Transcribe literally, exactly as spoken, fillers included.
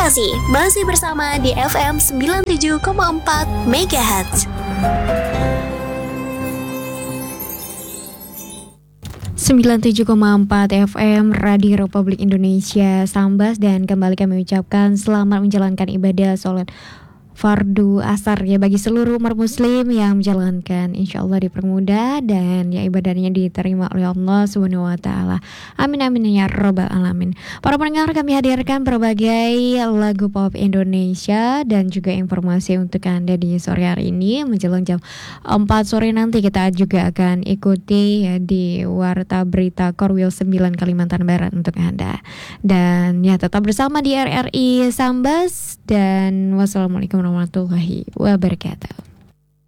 kasih masih bersama di F M sembilan puluh tujuh koma empat Megahertz. sembilan puluh tujuh koma empat F M Radio Republik Indonesia Sambas, dan kembali kami ucapkan selamat menjalankan ibadah sholat fardu asar ya bagi seluruh umat muslim yang menjalankan, insya Allah dipermudah dan ya ibadahnya diterima oleh Allah Subhanahu wa taala. Amin amin ya rabbal alamin. Para pendengar, kami hadirkan berbagai lagu pop Indonesia dan juga informasi untuk Anda di sore hari ini. Menjelang jam empat sore nanti kita juga akan ikuti ya di Warta Berita Korwil sembilan Kalimantan Barat untuk Anda. Dan ya tetap bersama di R R I Sambas, dan wassalamualaikum warahmatullahi wabarakatuh.